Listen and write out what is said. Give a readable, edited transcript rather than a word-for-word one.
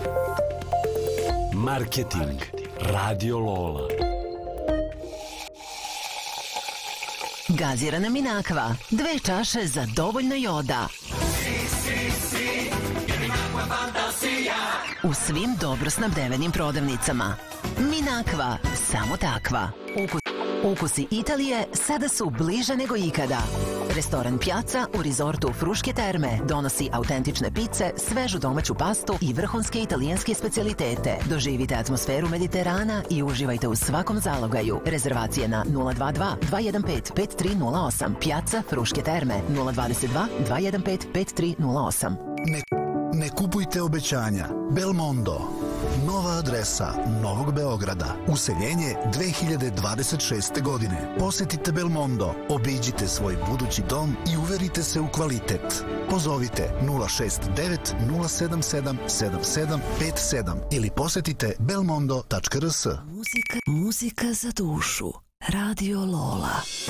Marketing Radio Lola. Gazirana Minakva, 2 čaše za dovoljno joda. U svim dobro snabdevenim prodavnicama. Minakva, samo takva. Ukusi Italije sada su bliže nego ikada. Restoran Piazza u rizortu Fruške terme donosi autentične pice, svežu domaću pastu i vrhunske italijanske specijalitete. Doživite atmosferu Mediterana i uživajte u svakom zalogaju. Rezervacije na 022 215 5308. Piazza Fruške terme 022 215 5308. Ne kupujte obećanja. Belmondo. Nova adresa Novog Beograda. Useljenje 2026. godine. Posetite Belmondo, obiđite svoj budući dom i uverite se u kvalitet. Pozovite 069 077 7757 ili posetite belmondo.rs. Muzika za dušu. Radio Lola.